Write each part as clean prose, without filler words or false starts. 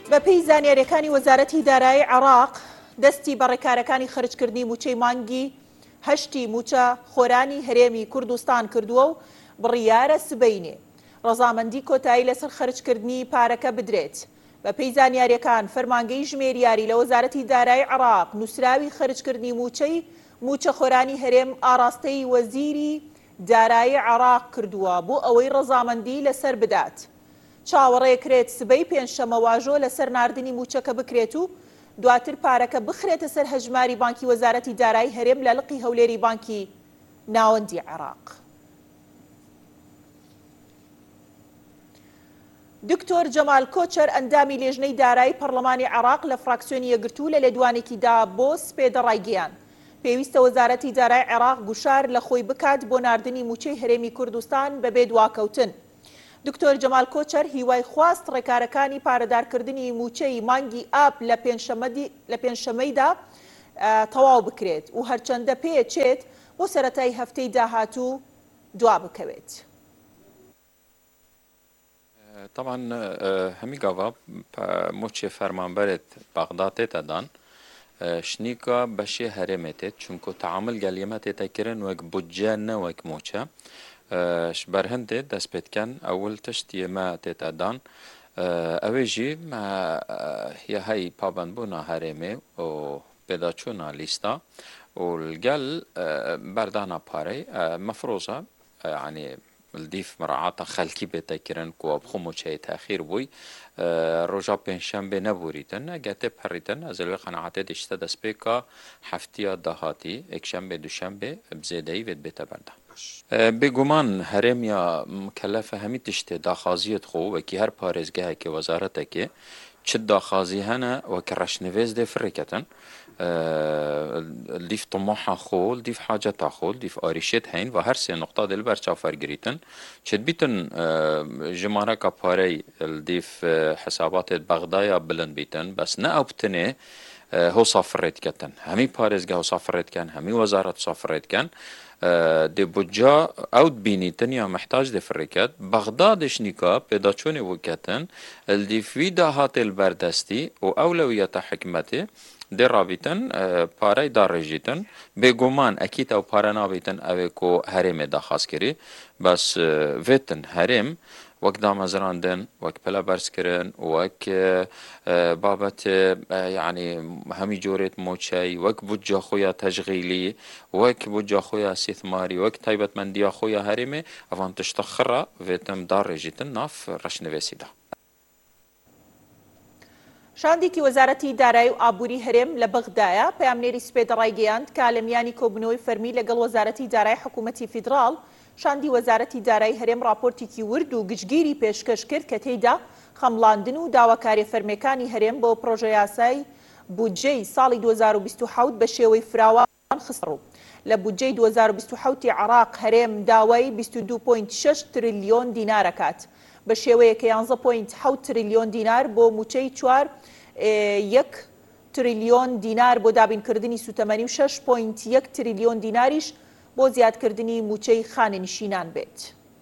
بە پێی زانیاریەکانی وەزارەتی دارایی عێراق دەستی بە ڕێکارەکانی خرجکردنی موچەی مانگی هەشتی موچە خۆرانی هەرێمی کوردستان کردووە و بڕیارە سبەینێ ڕەزامەندی کۆتایی لەسەر خرجکردنی پارەکە بدرێت. بە پێی زانیاریەکان فەرمانگەی ژمێریاری لە وەزارەتی دارایی عێراق نووسراوی خرجکردنی موچە خۆرانی هەرێم ئاراستەی وەزیری دارایی عێراق کردووە بۆ ئەوەی ڕەزامەندی لەسەر بدات. چاوەڕێکرێت سبەی پێنجشەمە واژۆ لەسەر ناردنی موچەکە بکرێت و دواتر پارەکە بخرێتە سەر هەژماری بانکی وەزارەتی دارایی هەرێم لە لقی هەولێری بانکی ناوەندی عێراق. دکتۆر جەمال کۆچەر ئەندامی لێژنەی دارایی پەرلەمانی عێراق لە فراکسیۆنی یەکگرتوو لە لێدوانێکیدا بۆ سپێدە ڕایگەیاند. پێویستە وەزارەتی دارایی عێراق گوشار لە خۆی بکات بۆ ناردنی موچەی هەرێمی کوردستان بەبێ دواکەوتن. دکتۆر جەمال کۆچەر هیوای خواست ڕێکارەکانی پارەدارکردنی موچەی مانگی ئاب لە پێنجشەمەیدا تەواو بکرێت و هەرچەندە پێچێت بۆ سەرەتای هەفتەی داهاتوو دوا بکەوێت. طبعا هەمی گاوا موچێ فەرمانبەرێت بەغدا تێتە دان شنیکە بەشێ هەرێمێ تێت چونکە تعامل گەلیەمە تێتەکردن وەک بودجە نەوەک موچە بەرهەندێ دەست پێتکەن ئەول تشتی ئێمە تێتە دان ئەوێژی یەهەی پابەندبوونا هەرێمێ و پێداچوونا لیستا و لەگەل بەردانا پارەی مەفرۆزە یعنی الديف مراعاة خلكي بتكرن كواب خموشي تأخير بوي رجع بنشنبه نبوريتن اگه پریتن از الوی قناعته دشته دست بکا هفتیا دهاتی اکشنبه دوشنبه بزیدهی ود بیتا برده بگومان هرم یا مکلفه همی تشته داخازیت خو وکی هر پارزگاه که وزارته که چه داخازی هنه وکی رشنویز ده فرکتن دیف طموح خول دیف حاجت خول دیف آریشت هین و هر سه نقطه دل بر چافر گریتن چه بیتن جماره کا پاره دیف حسابات بغداد بلند بیتن بس نه ابتنه هو صافرت کتن همی پارزگاه هو صافرت کن همی وزارت صافرت کن دی بودجا اوت بینیتن یا محتاج دی فرکت بغدادش نیکا پیدا چونه وکتن دی فیدا هات البردستی و اولویت حکمته در رابطن پاره دار رجیتن بگومان اکیت او پاره نابیتن اوه کو هرم داخاز کری بس ویتن هرم وقت دامزراندن وقت پلا برس کرن وقت بابت يعني همي جوريت موچي وقت بوجا خويا تشغيلي وقت بوجا خويا استثماري وقت تايبت منديا خويا هرمي افان تشتخرا ويتم دار رجيتن ناف رشنويسيدا شاندێکی وەزارەتی دارایی و ئابووری هەرێم لە بەغدایە پەیامنێری سپێدە ڕایگەیاند کە لە میانی کۆبنەوەی فەرمی لەگەڵ وەزارەتی دارایی حکوومەتی فیدراڵ شاندی وەزارەتی دارایی هەرێم راپۆرتێکی ورد و گشتگیری پێشکەش کرد کە تێیدا خەمڵاندن و داواکاری فەرمیەکانی هەرێم بۆ پرۆژە یاسای بودجەی ساڵی 2027 بە شێوەی فراوان خستڕوو. لە بودجەی 2027 عێراق هەرێم داوای 22.6 تریلیۆن دینارەکات بە شێوەیە کە 11.7 تریلیۆن دینار بۆ موچەی 4.1 تریلیۆن دینار بۆ دابینکردنی سوتەمەنی و 6.1 تریلیۆن دیناریش بۆ زیادکردنی موچەی خانەنشینان بێت.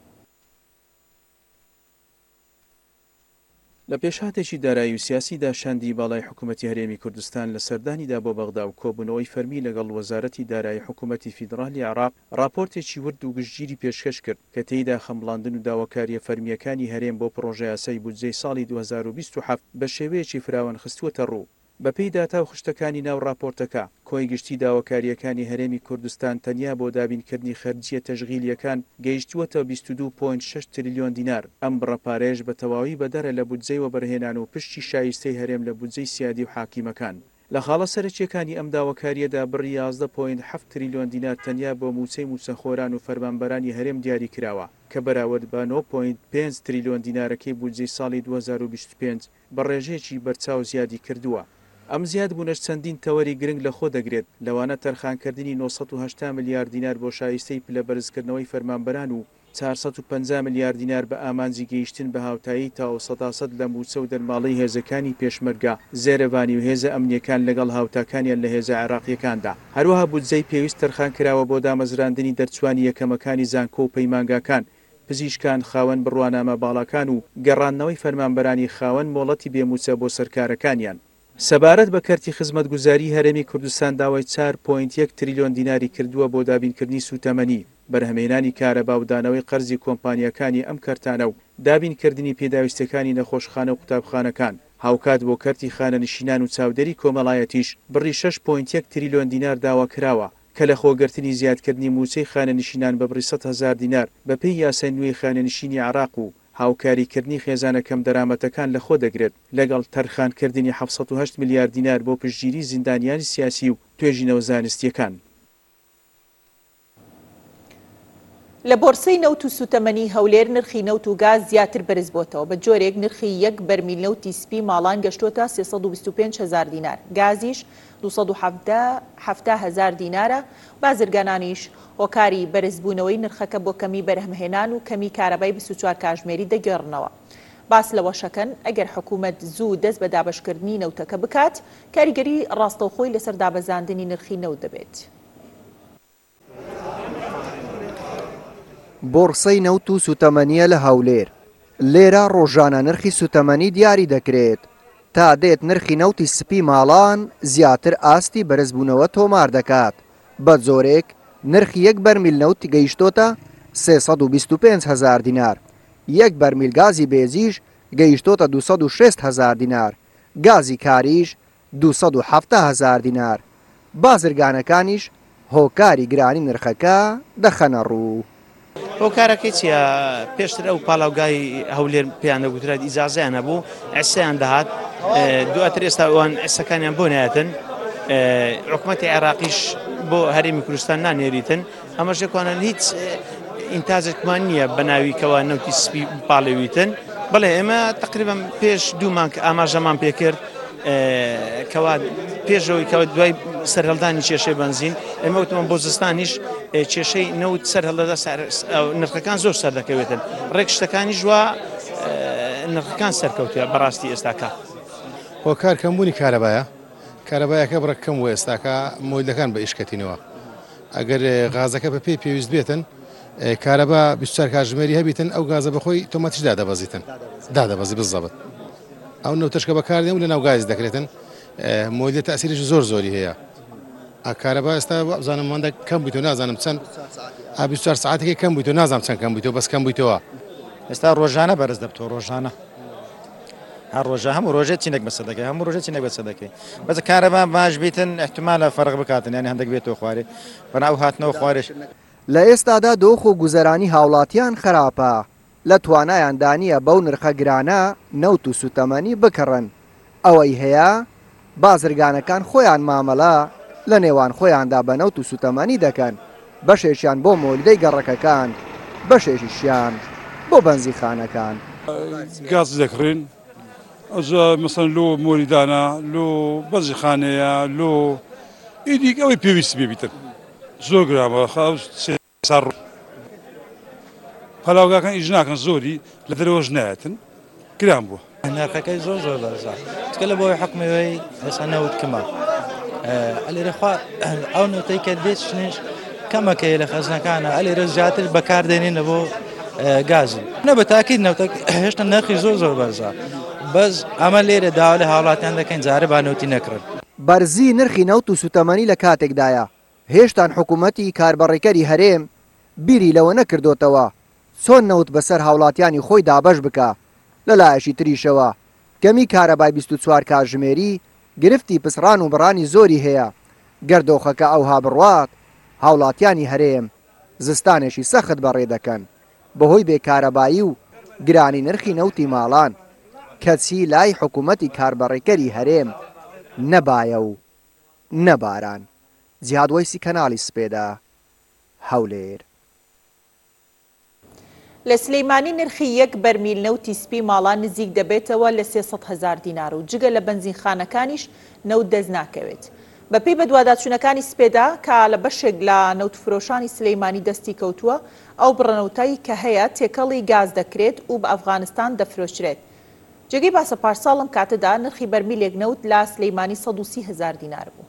لە پێشهاتێکی دارایی و سیاسیدا شاندی باڵای حکوومەتی هەرێمی کوردستان لە سەردانیدا بۆ بەغدا و کۆبوونەوەی فەرمی لەگەڵ وەزارەتی دارایی حکوومەتی فیدرالی عێراق راپۆرتێکی ورد و گشتگیری پێشکەش کرد کە تێیدا خەمڵاندن و داواکاریە فەرمیەکانی هەرێم بۆ پرۆژە یاسای بودجەی ساڵی 2027 بە شێوەیەکی فراوان خستووەتە ڕوو. بەپێی داتا و خشتەکانی ناو راپۆرتەکە کۆی گشتی داواکاریەکانی هەرێمی کوردستان تەنیا بۆ دابینکردنی خەرجیە تەشغیلیەکان گەیشتووەتە 22.6 تریلیۆن دینار. ئەم بڕەپارێژ بە تەواوی بەدەرە لە بودجەی وەبەرهێنان و پشتی شایستەی هەرێم لە بودجەی سیادی و حاکیمەکان. لە خاڵە سەرەکیەکانی ئەم داواکاریەدا بڕی 11.7 تریلیۆن دینار تەنیا بۆ موچەی موچەخۆران و فەرمانبەرانی هەرێم دیاری کراوە کە بەراورد بە 9.5 تریلیۆن دینارەکەی بودجەی ساڵی 2025 بە ڕێژەیەکی بەرچاو زیادی کردووە. ئەم زیاد بوونەش چەندین تەوەری گرنگ لە خۆ دەگرێت لەوانە تەرخانکردنی 980 ملیار دینار بۆ شایستەی پلەبەرزکردنەوەی فەرمانبەران و 450 ملیار دینار بە ئامانجی گەیشتن بە هاوتایی تا 100% لە موچە و دەرماڵەی هێزەکانی پێشمەرگە زێرەبانی و هێزە ئەمنیەکان لەگەڵ هاوتاکانیان لە هێزە عێراقیەکاندا. هەروەها بودجەی پێویست تەرخان کراوە بۆ دامەزراندنی دەرچوانی یەکەمەکانی زانکۆ و پەیمانگاکان پزیشکان خاوەن بڕوانامە باڵەکان و گەڕاندنەوەی فەرمانبەرانی خاوەن مۆڵەتی بێموچە بۆ سەرکارەکانیان. سەبارەت بە کەرتی خزمەتگوزاری هەرێمی کوردستان داوای 4.1 تریلیۆن دیناری کردووە بۆ دابینکردنی سوتەمەنی، بەرهەمهێنانی کارەبا و دانەوەی قەرزی کۆمپانیەکانی ئەم کەرتانە و دابینکردنی پێداویستەکانی نەخۆشخانە و قوتابخانەکان. هاوکات بۆ کەرتی خانەنشینان و چاودێری کۆمەڵایەتیش بڕی 6.1 تریلیۆن دینار داوا کراوە کە لە خۆگرتنی زیادکردنی موچەی خانەنشینان بە بڕی 100,000 دینار بەپێی یاسای نوێی خانەنشینی عێراق و هاوکاریکردنی خێزانەکەم دەرامەتەکان لە خۆ دەگرێت لەگەڵ تەرخانکردنی 708 میلیارد دینار بۆ پشتگیری زیندانیانی سیاسی و توێژینەوە زانستیەکان. لە بۆرسەی نەوت و سوتەمەنی هەولێر نرخی نەوت و گاز زیاتر بەرز بۆتەوە. بە جۆرێک نرخی یەک بەرمیل نەوتی سپی ماڵان گەشتۆتە 325,000 دینار، گازیش 270,000 دینارە. بازرگانانیش هۆکاری بەرزبوونەوەی نرخەکە بۆ کەمی بەرهەمهێنان و کەمی کارەبای 24 کاتژمێری دەگەڕنەوە. باس لەوەشەکەن ئەگەر حکوومەت زوو دەست بە دابەشکردنی نەوتەکە بکات، کاریگەری ڕاستەوخۆی لەسەر دابەزاندنی نرخی نەوت دەبێت. بۆرسەی نەوت و سوتەمەنیە لە هەولێر. لێرە ڕۆژانە نرخی سوتەمەنی دیاری دەکرێت تا دێت نرخی نەوتی سپی ماڵان زیاتر ئاستی بەرزبوونەوە تۆمار دەکات. بە جۆرێک نرخی یەک بەرمیل نەوت گەیشتۆتە 325,000 دینار، یەک بەرمیل گازی بێزیش گەیشتۆتە 206,000 دینار، گازی کاریش 270,000 دینار. بازرگانەکانیش هۆکاری گرانی نرخەکە دەخەنە ڕوو. هۆکارەکەی چیە؟ پێشتر ئەو پاڵاوگای هەولێر پێیان دەگوترێت ئیجازەیان هەبوو، ئەسەیان دەهات، دواتر ئێستا ئەوان ئەسەکانیان بۆ نایەتن، حکوومەتی عێراقیش بۆ هەرێمی کوردستان نانێریتن. ئەمەش دەکوانن هیچ ئینتاجێکمان نییە بە ناویکەوە نەوتی سپی پاڵێویتن. بەڵێ ئێمە تقریبا پێش 2 مانگ ئاماژەمان پێکرد کەوا پێشەوەی کەوە دوای سەرهەڵدانی کێشەی بنزین، ئێمە وتمان بۆ زستانیش کێشەی نەوت سەرهەڵدەدا نرخەکان زۆر سەر دەکەوێتن. ڕێک شتەکانی ژوا نرخەکان سەرکەوتووە بەڕاستی ئێستاکە. هۆکار کەمبوونی کارەبایە، کارەبایەکە بڕەکەم و ئێستاکە مۆیلەکان بە ئیشکەتینەوە. ئەگەر غازەکە بە پێی پێویست بێتن، کارەبا 24 کاتژمێری هەبیتن، ئەو گازە بەخۆی تۆماتیش دادەبەزی بزەبت. ئەو نەوتەشکە بەکاردێن و لە ناو گاز دەکرێتن، مۆیلە تەسیریش زۆر زۆری هەیە. کارەبا ئێستا زانمماندا کەم بوویتەوە، نازانم چەند 24 ساعتێکی کەم بوویتەوە، نازانم چەند کەم بوویتەوە، بەس کەم بوویتەوە. ئێستا ڕۆژانە بەرز دەبتەوە، ڕۆژانە هەر ڕۆژە هەموو ڕۆژێ چینێک بەسە دەکەی، هەموو ڕۆژێ چینێک بەسە دەکەی. بەس کارەبا باش بیتن احتیمالە فەرق بکاتن، یعنی هەندێک بێتەوە خوارێ بەناو هاتنەوە خوارێش. لە ئێستادا دۆخ و گوزەرانی هاوڵاتیان خراپە، لە توانایان دانیە بەو نرخە گرانە نەوت و سوتەمەنی بکڕن. ئەوەی هەیە بازرگانەکان خۆیان مامەڵە لە نێوان خۆیاندا بە نەوت و سوتەمەنی دەکەن، بەشێکیان بۆ مۆلیدەی گەڕەکەکان، بەشێکیشیان بۆ بەنزیخانەکان. گاز دەکڕین، مەسەن لۆ مۆریدانە، لۆ بەنزیخانەیە، لۆ ئیدیک ئەوەی پێویستی بێبیتن زۆر گرامە. پەلاوگاکان ئیش ناکەن، زۆری لە دەرەوەش نایەتن، گران بووە. نرخەکەی زۆر بەرزە، چکە لە بۆی حکومەوەی ئێستا نەوت کەمە. ئەلێرەخوا ئەو نەوتەی کە دێت شنێش کەمەکەی لە خەزنەکانە، ئەلێرە زیاتر بەکاردێنینە بۆ گازی. نە بە تاکید نەوتە هێشتا نرخی زۆر بەرزە، بەس ئەمە لێرە داوا لە هاوڵاتیان دەکەین جارە بانەوتی نەکردن. بەرزی نرخی نەوت و سوتەمەنی لە کاتێکدایە هێشتان حکوومەتی کاربڕێکەری هەرێم بیری لەوە نەکردوتەوە چۆن نەوت بەسەر هاوڵاتیانی خۆی دابەش بکە. لەلایەشی تریشەوە کەمی کارەبای 24 کاتژمێری گرفتی پسڕان و بڕانی زۆری هەیە. گەردۆخەکە ئەوها بڕوات هاوڵاتیانی هەرێم زستانێکی سەخت بەڕێ دەکەن بەهۆی بێکارەبایی و گرانی نرخی نەوتی ماڵان، کەچی لای حکوومەتی کاربڕێکەری هەرێم نەبایە و نەباران. جیهاد وەیسی کەناڵی سپێدا، هەولێر. لە سلەیمانی نرخی یەک بەرمیل نەوتی سپی ماڵان نزیک دەبێتەوە لە 300,000 دینار و جگە لە بەنزینخانەکانیش نەوت دەست ناکەوێت. بەپێی بە دوواداچوونەکانی سپێدا کە لە بەشێک لە نەوتفرۆشانی سلەیمانی دەستی کەوتووە، ئەو بڕەنەوتایی کە هەیە تێکەڵی گاز دەکرێت و بە ئەفغانستان دەفرۆشرێت. جێگەی باسە پارساڵم کاتەدا نرخی بەرمیلێک نەوت لە سلەیمانی 130,000 دینار بوو.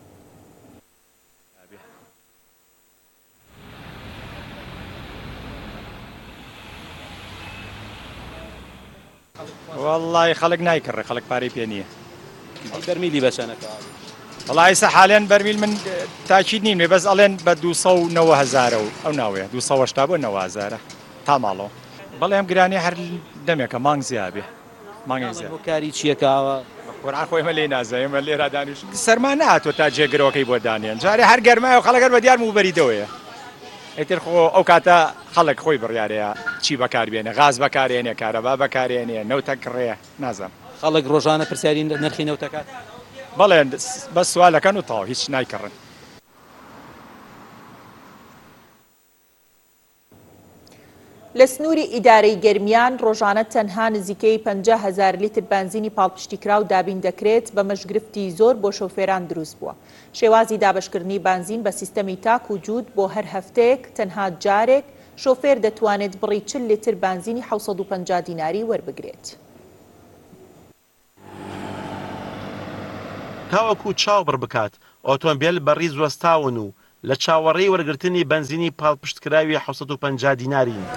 والله خەڵک نایکڕێ خەڵک پارەی پێ نییە بەرمیلی بەچەنەکە والله ئێستا حالیان بەرمیل من تاکید نیم بەس ئەڵێن بە 290,000 ئەو ناوەیە 280 بۆ 90,000 تا ماڵەوە بەڵێ ئەم گرانی هەر دەمێکە مانگ زیابێ مانگی زیاب کاری چیەکەوە قورآن خۆی ئێمە لێ نازانێ ئێمە لێرە دانیش سەرمان نهاتوە تا جێگرەوەکەی بۆ دانیان جارێ هەر گەرمایە و خەڵک بە دیار موبەریدەوەیە ئیتر خۆ ئەو کاتە خەڵک خۆی بڕیارەیە چی بەکاربێنێ غاز بەکارێنێ کارەبا بەکارێنێ نەوتە کڕێ نازانم خەڵک ڕۆژانە پرسیاری نرخی نەوتەکات بەڵێ بەس سوالەکەن و تاو هیچ نایکڕن لە سنووری ئیدارەی گەرمیان ڕۆژانە تەنها نزیکەی 50,000 لیتر بنزینی پاڵپشتیکراو دابین دەکرێت بە مەشگرفتی زۆر بۆ شۆفێران دروست بووە. شێوازی دابشکردنی بنزین بە سیستەمی تاک و جوود بۆ هەر هەفتەیەک تەنها جارێک شۆفێر دەتوانێت بڕی 40 لیتر بنزینی 750 دیناری وەربگرێت. تاوەکو چاوبڕ بکات ئۆتۆمبیل بەڕی زوەستاون و لە چاوەڕێی وەرگرتنی بنزینی پاڵپشتکراوی 750 دینارین.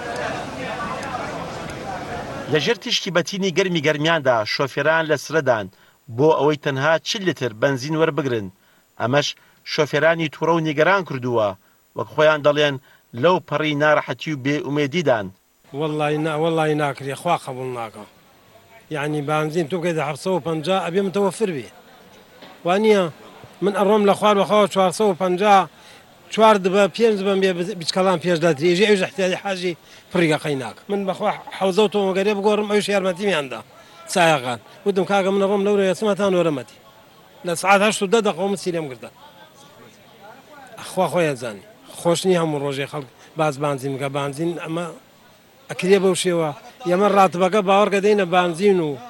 لەژێر تیشکی بەتینی گەرمی گەرمیاندا شۆفێران لە سرەدان بۆ ئەوەی تەنها 40 لیتر بنزین وەربگرن. ئەمەش شۆفێرانی تووڕە و نیگەران کردووە وەک خۆیان دەڵێن لەو پەڕی ناڕەحەتی و بێئومێدیدان. والله ناکرێ خوا قبوڵ ناکە. یعنی بنزین تۆ بکەیتە 750 ئەبێ متەوەفر بێ. وانە من ئەڕۆم لە خوار بەخوا 450 چوار دبە پێنج دبم بێ بچکەڵام پێش دەدرێژی ئەوش احتیاجی حاجی پڕیگەقەی ناکە. من بەخوا حەوزە و تۆمەگەرێ بگۆڕم ئەوش یارمەتیمیاندا سایەقان وتم کاکە من ئەڕۆم لەورە یاسمەتان وەرەمەتی لە سعات 8 دقیقە من سیرێم گرتە. خوا خۆی ئەزانی خۆش نییە هەموو ڕۆژێ خەڵک باز بنزین بکە بنزین ئەمە ئەکرێ بەو شێوە ئێمە ڕاتبەکە باوەڕکە دەینە بنزین و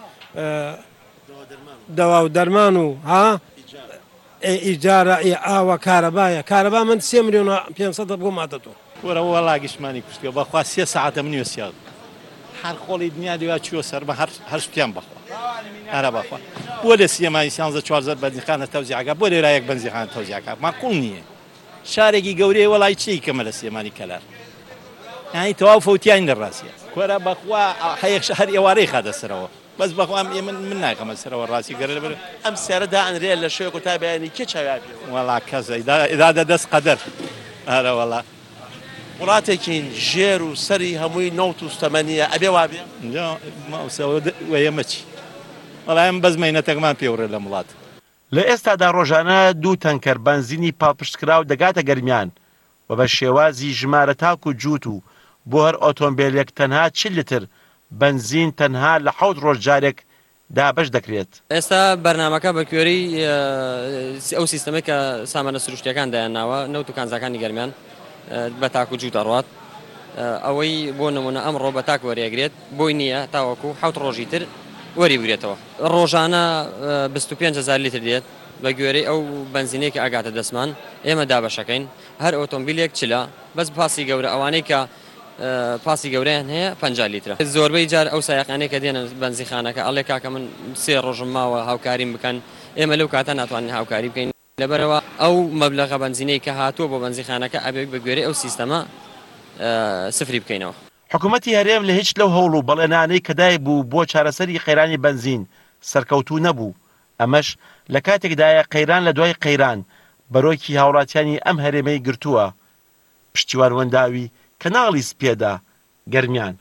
دەوا و دەرمان و ها ئیجارە ئاوە کارەبا من 3 ملیۆن 500 بۆ ماتەتۆ وەرە وەڵاگیشمانی کوشتیەوە بەخوا 3 ساعتە منی وسیاد هەر خۆڵی دنیا دوای چوە سەر بە هەر شتیان بەخوا ئەرە بەخوا بۆ لە سیەمای 14 بەنزیخانە تەوزیعەکە بۆ لێرایەک بەنزیخانە تەوزیعەکە ماقوڵ نییە شارێکی گەورەی وەڵای چی کەمە لە سیەمانی کەلار یانی تەواو فەوتیان دەڕاستیە کۆرە بەخوا هەیەک هەر ئێوارەی خاتە سەرەوە بەس بەخوام من ناکەمە سەرەوە ڕاستی گەرە لەبەر ئەم سێرەدا ئەنرێ لە شوێک و تا بەیانی کێ چاوی وەڵا کەسە ئیدادە دەست قەدەر ئارە وەڵا وڵاتێکین ژێر و سەری هەمووی نەوت و ستەمەنیە ئەبێ وابێ وەیەمە چی وەڵام بەس مەینەتەکمان پێوڕێ لە وڵات لە ئێستادا ڕۆژانە 2 تەنکەر بنزینی پاڵپشتکراو دەگاتە گەرمیان و بە شێوازی ژمارە تاک و جووت و بۆ هەر ئۆتۆمبیلێک تەنها 40 لیتر بنزین تەنها لە 7 ڕۆژ جارێک دابش دەکرێت. ئێستا بەرنامەکە بە کوێری ئەو سیستەمەی کە سامانە سروشتیەکان دایانناوە نەوت و کانزەکانی گەرمیان بە تاک و جووت دەڕوات ئەوەی بۆ نمونە ئەمڕۆ بە تاک وەریەگرێت بۆی نییە تاوەکو 7 ڕۆژی تر وەری بگرێتەوە ڕۆژانە 25,000 لیتر دێت بە گوێرەی ئەو بنزینەی کە ئاگاتە دەستمان ئێمە دابەشەکەین هەر ئۆتۆمبیلێک چلە بەس پاسی گەورە ئەوانەی کە پاسی گەورەیان هەیە 50 لیترە زۆربەی جار ئەو سایقانەی کە دێنە بنزیخانەکە ئەڵێ کاکە من 3 ڕۆژم ماوە هاوکاریم بکەن ئێمە لەو کاتە ناتوانین هاوکاری بکەین لەبەرەوە ئەو مەبلەغە بنزینەی کە هاتووە بۆ بنزیخانەکە ئەبێ بە گوێرەی ئەو سیستەمە سفری بکەینەوە. حکوومەتی هەرێم لە هیچ لەو هەوڵ و بەڵێنانەی کەدای بوو بۆ چارەسەری قەیرانی بنزین سەرکەوتوو نەبوو. ئەمەش لە کاتێکدایە قەیران لە دوای قەیران بەرۆکی هاوڵاتیانی ئەم هەرێمەی گرتووە پشتیوان وەنداوی کەناڵی سپێدا گەرمیان.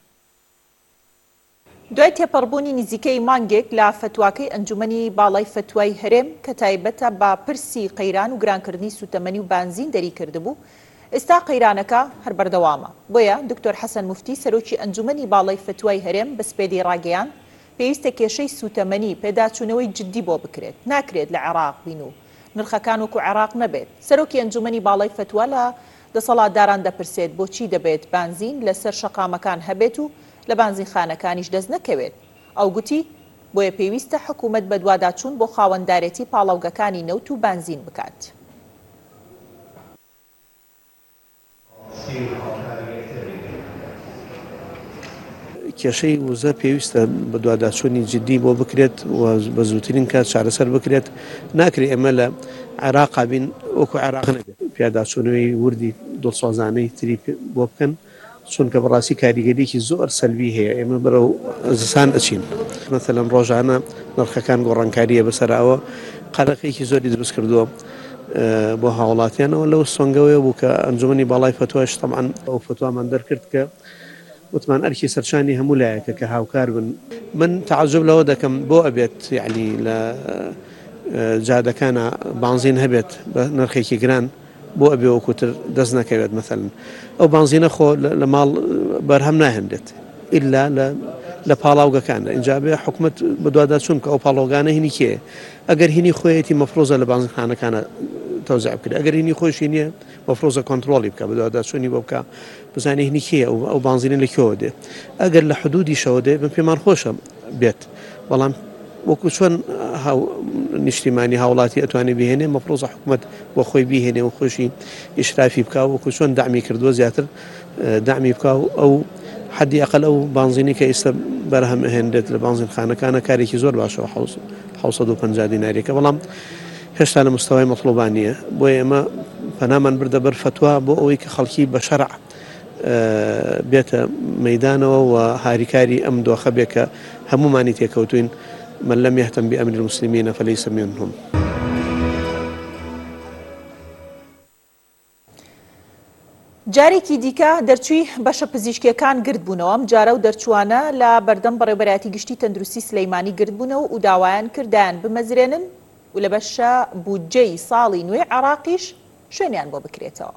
دوای تێپەڕبوونی نزیکەی مانگێک لە فتواکەی ئەنجومەنی باڵای فتوای هەرێم کە تایبەتە بە پرسی قەیران و گرانکردنی سوتەمەنی و بنزین دەری کردبوو ئێستا قەیرانەکە هەر بەردەوامە. بۆیە دکتۆر حەسەن موفتی سەرۆکی ئەنجومەنی باڵای فتوای هەرێم بە سپێدی ڕاگەیان پێویستە کێشەی سوتەمەنی پێداچوونەوەی جددی بۆ بکرێت ناکرێت لە عێراق بین و نرخەکان وەکو عێراق نەبێت. سەرۆکی ئەنجومەنی باڵای فتوا لە دەسەڵاتداران دەپرسێت بۆچی دەبێت بنزین لەسەر شەقامەکان هەبێت و لە بنزینخانەکانیش دەست نەکەوێت. ئەو گوتی بۆیە پێویستە حکوومەت بە دوواداچوون بۆ خاوەنددارێتی پاڵاوگەکانی نەوت و بنزین بکات. کێشەی وزە پێویستە بە دوواداچوونی جددی بۆ بکرێت و بە زووترین کات چارەسەر بکرێت. ناکرێت ئێمە لە عێراقا بین وەکو عێراق نەبێت پیاداچوونەوەی وردی دڵسۆزانەی تری بۆ بکەن چونکە بەڕاستی کاریگەریەکی زۆر سەلبی هەیە ئێمە بەرەو زستان ئەچین مەثەلەن ڕۆژانە نرخەکان گۆڕانکاریە بەسەرەوە قەرەقێکی زۆری دروست کردووە بۆ هاوڵاتیانەوە لەو سۆنگەوەی بوو کە ئەنجومەنی باڵای فتوایش تەمعەن ئەو فتوامان دەرکرد کە وتمان ئەرکی سەرشانی هەموو لایەکە کە هاوکار بن من تعجب لەوە دەکەم بۆ ئەبێت یعنی لە جادەکانە بانزین هەبێت بە نرخێکی گران بۆ ئەبێ وەکوتر دەست نەکەوێت مەثەلەن ئەو بانزینە خۆ لە ماڵ بەرهەم ناهێنرێت ئیلا لە پاڵاوگەکانە اینجا بێ حکومت بەدوادا چون کە ئەو پاڵاوگانە هینی کێ ئەگەر هینی خۆیەتی مەفرۆزە لە بانزخانەکانە تەوزیع بکرێت ئەگەر هینی خۆشی نییە مەفرۆزە کۆنتڕۆلی بکە بەدوادا چۆنی بۆ بکە بزانێ هینی کێ ئەو بانزینە لەکوێوە دێ ئەگەر لە حدودی شەوە دێ من پێمان خۆشە بێت بەڵام وەکو چۆن نیشتیمانی هاوڵاتی ئەتوانێت بهێنێ مەفرۆزە حکومت بۆ خۆی بیهێنێ و خۆشی ئیشرافی بکە وەکو چۆن دامی کردووە زیاتر دامی بکە ئەو حدی ئەقل ئەو بانزینی کە ئێستا بەرهەم هێندێت لە بانزینخانەکانە کارێکی زۆر باشەوە 750 دیناریەکە بەڵام هێشتا لە مستەوای مەطلوبانیە بۆ ئێمە پەنامان بردە بەر فتوا بۆ ئەوەی کە خەڵکی بە شەرع بێتە مەیدانەوە و هاریکاری ئەم دۆخە بێ کە هەمومانی تێکەوتوین من لم يهتم بأمر المسلمين فليس منهم. جارێکی دیکە دەرچووی بەشە پزیشکیەکان گردبوونەوە ئەم جارە و دەرچوانە لە بەردەم بەڕێوەبەرایەتی گشتی تەندروستی سلەیمانی گردبوونەوە و داوایان کردیان بمەزرێنن و لە بەشە بودجەی ساڵی نوێی عێراقیش شوێنیان بۆ بکرێتەوە.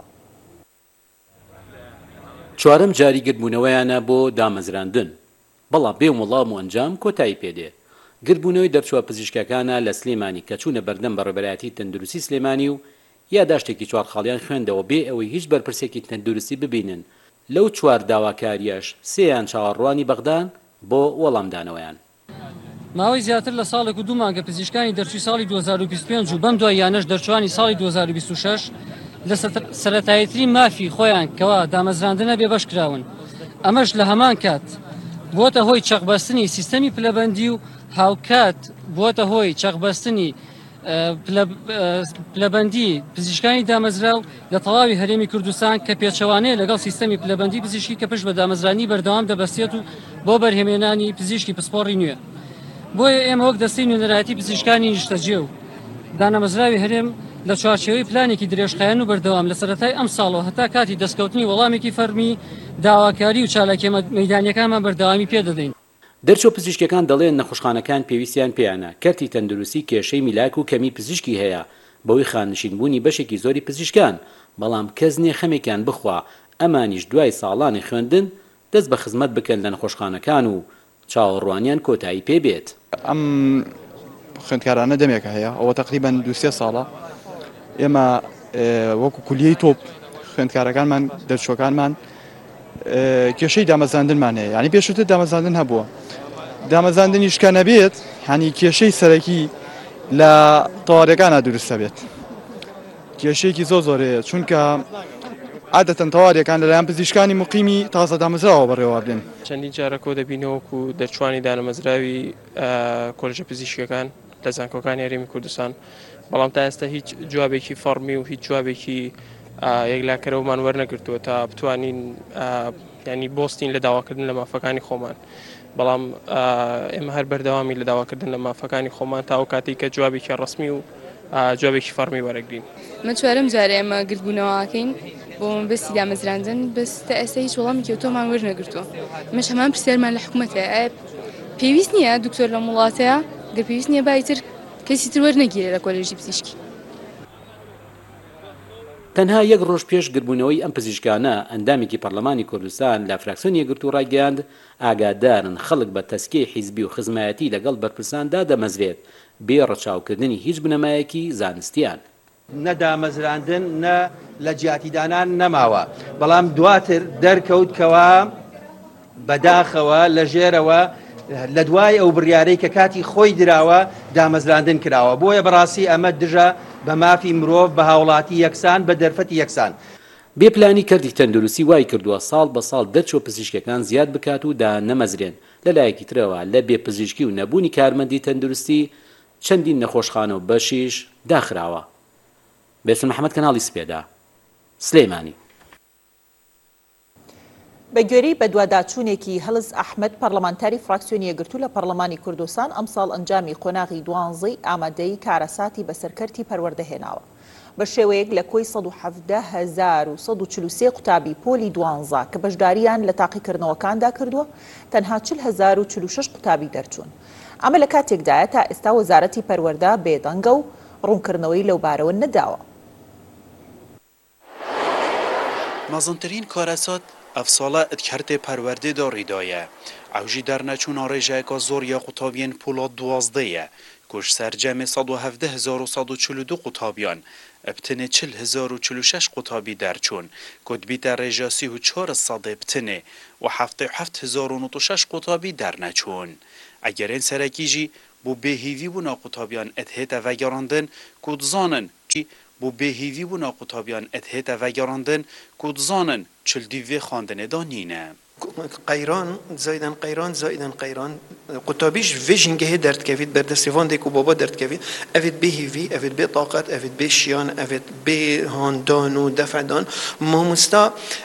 چوارەم جاری گردبوونەوەیانە بۆ دامەزراندن بەڵام بێ وەڵام و ئەنجام کۆتایی پێدێ. گردبوونەوەی دەرچووە پزیشکەکانە لە سلێمانی کە چوونە بەردەم بەڕێوەبەرایەتی تەندروستی سلێمانی و یاداشتێکی چوار خاڵیان خوێندەوە بێ ئەوەی هیچ بەرپرسێکی تەندروستی ببینن لەو چوار داواکاریەش سێیان چاوەڕوانی بەغدان بۆ وەڵامدانەوەیان. ماوەی زیاتر لە ساڵێک و دوو مانگە پزیشکانی دەرچووی ساڵی 2025 و بەم دواییانەش دەرچوانی ساڵی 2026 لە سەرەتاییترین مافی خۆیان کەوا دامەزراندنە بێبەش کراون. ئەمەش لە هەمان کات بووەتە هۆی چەقبەستنی سیستەمی پلەبەندی و هاوکات بووەتە هۆی چەقبەستنی پلەبەندی پزیشکانی دامەزراو لە تەواوی هەرێمی کوردستان کە پێچەوانەیە لەگەڵ سیستەمی پلەبەندی پزیشکی کە پشت بە دامەزرانی بەردەوام دەبەستێت و بۆ بەرهێمێنانی پزیشکی پسپۆڕی نوێ. بۆیە ئێمە وەک دەستەی نوێنەرایەتی پزیشکانی نیشتەجێ و دانەمەزراوی هەرێم لە چوارچێوەی پلانێکی درێژخایەن و بەردەوام لە سەرەتای ئەم ساڵەوە هەتا کاتی دەستکەوتنی وەڵامێکی فەرمی داواکاری و چالاکی مەیدانیەکانمان بەردەوامی پێدەدەین. دەرچۆ پزیشکەکان دەڵێن نەخۆشخانەکان پێویستیان پێیانە کەرتی تەندروستی کێشەی میلاک و کەمی پزیشکی هەیە بەوەی خاننشینبوونی بەشێکی زۆری پزیشکان بەڵام کەس نییە خەمێکیان بخوا ئەمانیش دوای ساڵانی خوێندن دەست بە خزمەت بکەن لە نەخۆشخانەکان و چاوەڕوانیان کۆتایی پێبێت. ئەم خوێندکارانە دەمێکە هەیە ئەوە تقریبان 2 ساڵە ئێمە وەکو کولیەی تۆپ خوێندکارەکانمان دەرچۆکانمان کێشەی دامەزاندنمان هەیە ینی پێشووتر دامەزاندن هەبووە دامەزاندنیش کە نەبێت هەنی کێشەی سەرەکی لە تەواریەکانە دروستە بێت کێشەیەکی زۆرەیە چونکە عادەتەن تەواریەکان لەلایەن پزیشکانی مقیمی تازە دامەزراوە بەڕێوە بێن. چەندین جارە کۆ دەبینەوەکو دەرچوانی دانەمەزراوی کۆلێژە پزیشکەکان لە زانکۆکانی هەرێمی کوردستان بەڵام تا ئێستا هیچ جوابێکی فەرمی و هیچ جوابێکی یەکلاکەرەوەمان وەرنەگرتووە تا بتوانین ینی بۆستین لە داواکردن لە مافەکانی خۆمان بەڵام ئێمە هەر بەردەوامی لە داواکردن لە مافەکانی خۆمان تا ئەو کاتی کە جوابێکی ڕسمی و جوابێکی فەرمی وەرەگرین. من چوارەم جارە ئێمە گردبوونەوەکەین بۆ مەبەستی دامەزراندن بەس تا ئێستا هیچ وەڵامی کەوتۆمان وەرنەگرتووە. ئەمەش هەمان پرسیارمان لە حکوومەتە ئایا پێویست نییە دکتۆر لە وڵاتەیە گەر پێویست نییە بایتر کەسی تر وەرنەگیرێ لە کۆلێژی پزیشکی. تەنها یەک ڕۆژ پێش گربوونەوەی ئەم پزیشکانە ئەندامێکی پەرلەمانی کوردستان لە فراکسیۆنی گرت و ڕایگەیاند ئاگادارن خەڵک بە تەسکیی حیزبی و خزمایەتی لەگەڵ بەرپرساندا دەمەزرێت بێ ڕەچاوکردنی هیچ بنەمایەکی زانستیان. نەدامەزراندن نە لە جیاتیدانان نەماوە بەڵام دواتر دەرکەوتکەوە بەداخەوە لە ژێرەوە لە دوای ئەو بڕیارەی کە کاتی خۆی دراوە دامەزراندن کراوە بۆیە بەڕاستی ئەمە دژە بە مافی مرۆڤ بە هاوڵاتی یەکسان بە دەرفەتی یەکسان. بێپلانی کردی تەندروستی وای کردووە ساڵ بە ساڵ دەرچۆ پزیشکەکان زیاد بکات و دا نەمەزرێن لەلایەکی ترەوە لە بێ پزیشکی و نەبوونی کارمەندی تەندروستی چەندین نەخۆشخانە و بەشیش داخراوە. بێسم محەممەد کەناڵی سپێدا سلەیمانی. بەگوێرەی بە دوواداچوونێکی هەڵز ئەحمەد پەرلەمانتاری فراکسیۆنی یەکگرتوو لە پەرلەمانی کوردستان ئەمساڵ ئەنجامی قۆناغی دوانزەی ئامادەی کارەساتی بەسەرکەرتی پەروەردەهێناوە بە شێوەیەک لە کۆی 117,143 قوتابی پۆلی دوانزە کە بەشداریان لە تاقیکردنەوەکاندا کردووە تەنها 40,046 قوتابی دەرچوون. ئەمە لە کاتێکدایە تا ئێستا وەزارەتی پەروەردە بێدەنگە و ڕوونکردنەوەی لەو بارەوە نەداوە. مەزنترین کارەسات ئەفساڵە ئەتکەرتێ پەروەردە داڕیدایە ئەوژی دەرنەچوونە ڕێژەیەکە زۆریە قوتابیان پۆڵە دوازدەیە کۆش سەرجەمێ 117,142 قوتابیان ابتنێ 40,046 قوتابی دەرچوون کۆتبیتە ڕێژە 34 سەدێ بتنێ و 77,096 قوتابی دەرنەچوون. ئەگەرێن سەرەکیژی بۆ بێهیوی بوونا قوتابیان ئەتهێتە ڤەگەڕاندن کو دزانن بۆ بێهیوی بوونا قوتابیان ئەتهێتە ڤەگەڕاندن کو دزانن چلدی vê xandinêda nîne. قەیران زایدن قەیران زایدن قەیران قوتابیش vê jîngehê derdkevît berdestêvandê ku baba derdkevît evêt bê hîvî evêt bê taqet evêt bê şiyan evêt bê handan û defedan mamosta